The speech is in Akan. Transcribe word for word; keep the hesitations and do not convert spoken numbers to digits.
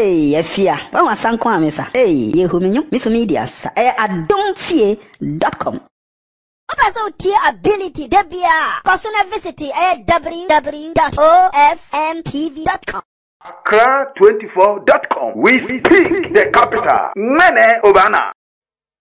Hey, Efia. Wa wasanko amesa. Hey, yehuminyo. Miss Media sa. Eh, adomfie dot com. Also, tier ability, Debia. Cosuna visit at w w w dot o f m t v dot com. Accra twenty-four dot com. We speak the capital. Mene Obana.